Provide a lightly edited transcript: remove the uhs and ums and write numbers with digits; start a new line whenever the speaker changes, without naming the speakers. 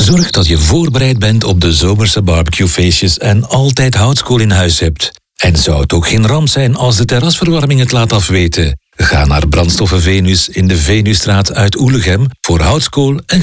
Zorg dat je voorbereid bent op de zomerse barbecuefeestjes en altijd houtskool in huis hebt. En zou het ook geen ramp zijn als de terrasverwarming het laat afweten? Ga naar Brandstoffen Venus in de Venusstraat uit Oelegem voor houtskool en